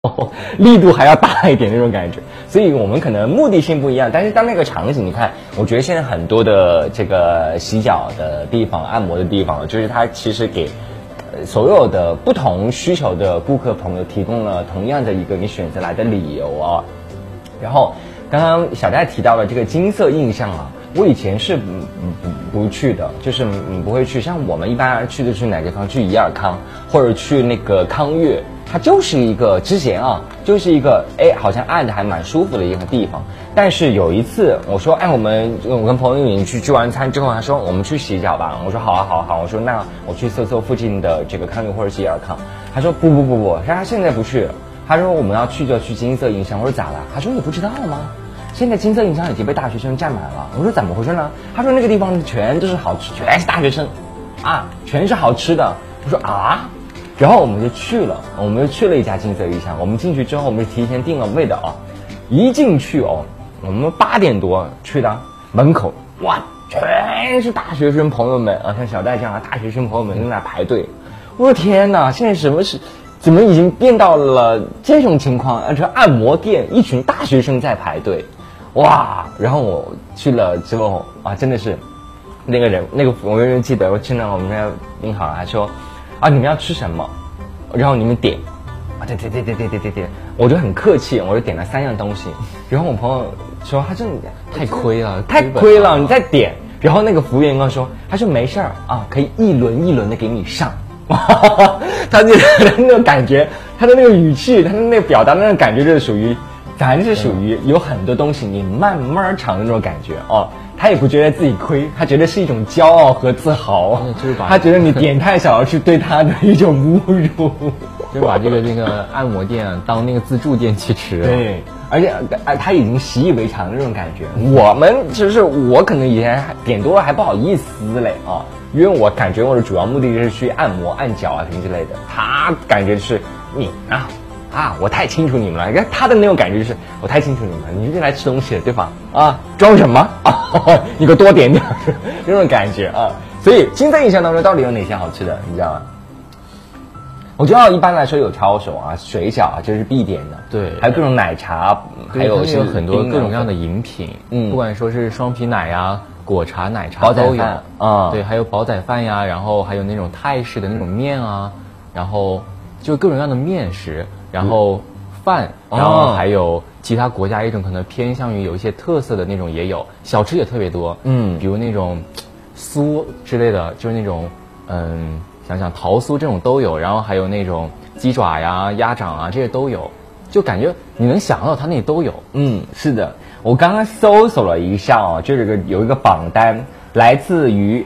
力度还要大一点那种感觉。所以我们可能目的性不一样，但是当那个场景，你看，我觉得现在很多的这个洗脚的地方、按摩的地方，就是它其实给所有的不同需求的顾客朋友提供了同样的一个你选择来的理由啊。然后刚刚小戴提到了这个金色印象啊，我以前是不去的，就是不会去。像我们一般去的是哪个地方？去怡尔康或者去那个康悦，它就是一个之前啊，就是一个好像按的还蛮舒服的一个地方。但是有一次我说我跟朋友已经去完餐之后，他说我们去洗脚吧。我说好啊好啊好啊，我说那我去搜附近的这个康悦或者是怡尔康。他说不，他现在不去了。他说我们要去就去金色印象。我说咋了？他说你不知道吗？现在金色印象已经被大学生占满了。我说怎么回事呢？他说那个地方全都是好吃，全是大学生啊，全是好吃的。我说啊，然后我们就去了，一家金色印象。我们进去之后，我们提前订了位的啊。一进去我们8点多去的，门口哇，全是大学生朋友们啊，像小戴这样的大学生朋友们在那排队。我说天哪，现在怎么已经变到了这种情况？而且按摩店一群大学生在排队，哇！然后我去了之后啊，真的是那个我永远记得，我去了我们那银行还说啊，你们要吃什么？然后你们点啊，对，我就很客气，我就点了3样东西。然后我朋友说他真的太亏了， 你再点。然后那个服务员跟我说，他说没事儿啊，可以一轮一轮的给你上。他的那个感觉，他的那个语气，他的那个表达的那个感觉，就是属于有很多东西你慢慢尝的那种感觉哦。他也不觉得自己亏，他觉得是一种骄傲和自豪，他觉得你点太少了是对他的一种侮辱， 就把这个按摩店当那个自助店去吃。 对，而且他已经习以为常的那种感觉。我可能以前点多了还不好意思嘞啊。因为我感觉我的主要目的就是去按摩、按脚啊什么之类的，他感觉是你我太清楚你们了。他的那种感觉就是我太清楚你们了，你就来吃东西对吧？装什么啊？你给我多点点这种感觉啊。所以金色印象当中到底有哪些好吃的，你知道吗？我知道一般来说有抄手啊、水饺啊，这是必点的。 对， 还有各种奶茶，还有很多各种各样的饮品，不管说是双皮奶呀、果茶、奶茶都有啊。 对，还有煲仔饭呀，然后还有那种泰式的那种面啊，然后就各种各样的面食，然后饭，然后还有其他国家一种可能偏向于有一些特色的那种也有，小吃也特别多，比如那种酥之类的，就是那种想想桃酥这种都有，然后还有那种鸡爪呀、鸭掌啊，这些都有，就感觉你能想到它那里都有。 是的，我刚刚搜索了一下啊，就是有一个榜单，来自于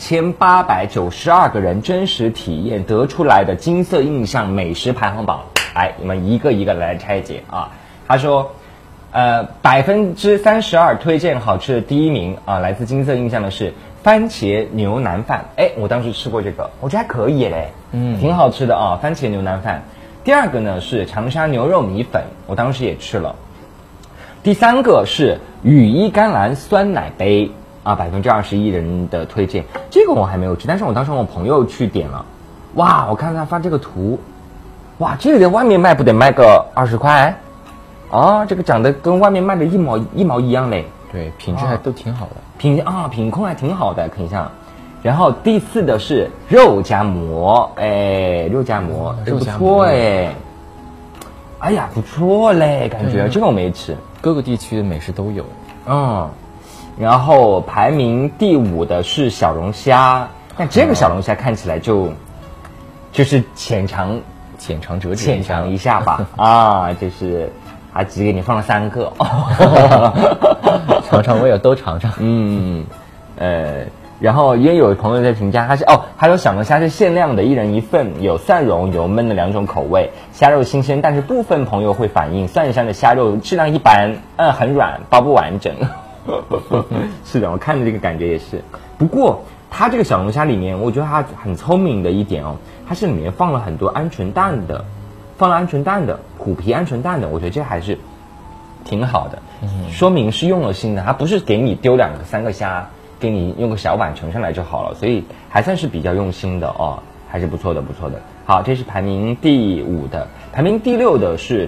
2892个人真实体验得出来的金色印象美食排行榜。来，你们一个一个来拆解啊。他说32%推荐好吃的第一名啊，来自金色印象的是番茄牛腩饭。我当时吃过这个，我觉得还可以嘞，挺好吃的啊，番茄牛腩饭。第二个呢是长沙牛肉米粉，我当时也吃了。第三个是羽衣甘蓝酸奶杯啊，21%人的推荐，这个我还没有吃，但是我当时我朋友去点了，哇，我看他发这个图，哇，这个在外面卖不得卖个20块啊，这个长得跟外面卖的一毛一样嘞。 对，品质还都挺好的， 品控还挺好的，品相。然后第四的是肉夹馍，肉夹馍不错哎呀不错嘞，感觉这个我没吃， 各个地区的美食都有。 然后排名第5的是小龙虾，但这个小龙虾看起来就是浅尝一下吧就是只给你放了3个， 尝尝我也都尝尝。 然后也有朋友在评价，他说小龙虾是限量的，1人1份，有蒜蓉、油焖的2种口味，虾肉新鲜，但是部分朋友会反映蒜香的虾肉质量一般，很软，包不完整。是的，我看着这个感觉也是。不过它这个小龙虾里面，我觉得它很聪明的一点它是里面放了很多鹌鹑蛋的，虎皮鹌鹑蛋的，我觉得这还是挺好的，说明是用了心的，它不是给你丢2个3个虾，给你用个小碗盛上来就好了，所以还算是比较用心的还是不错的。 好，这是排名第5的，排名第6的是